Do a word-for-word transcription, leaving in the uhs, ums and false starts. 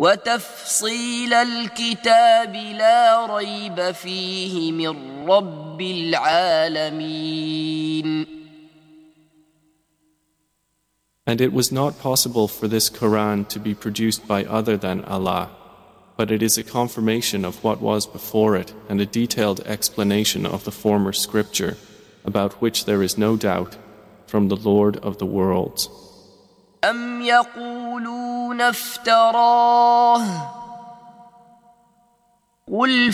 وتفصيل الكتاب لا ريب فيه من رب العالمين. And it was not possible for this Quran to be produced by other than Allah, but it is a confirmation of what was before it and a detailed explanation of the former scripture, about which there is no doubt, from the Lord of the worlds. أم يقولون افتراه قل